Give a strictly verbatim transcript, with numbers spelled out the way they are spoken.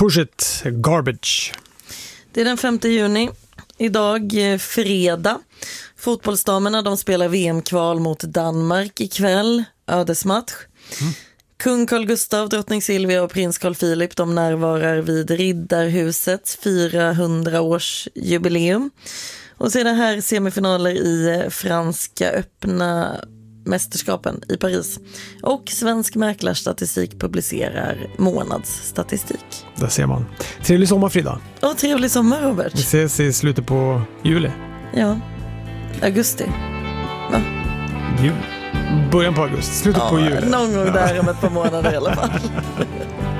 Push It, Garbage. Det är den femte juni. Idag fredag. Fotbollsdamerna, de spelar V M-kval mot Danmark ikväll. Ödesmatch. Mm. Kung Carl Gustaf, drottning Silvia och prins Carl Philip, de närvarar vid Riddarhusets fyrahundra-års jubileum. Och sedan här semifinaler i franska öppna mästerskapen i Paris. Och Svensk mäklarstatistik publicerar månadsstatistik. Där ser man. Trevlig sommar, Frida. Och trevlig sommar, Robert. Vi ses i slutet på juli. Ja, augusti. Va? Jul. Början på augusti, slutet ja, på juli. Någon gång ja. där om ett par månader i alla fall.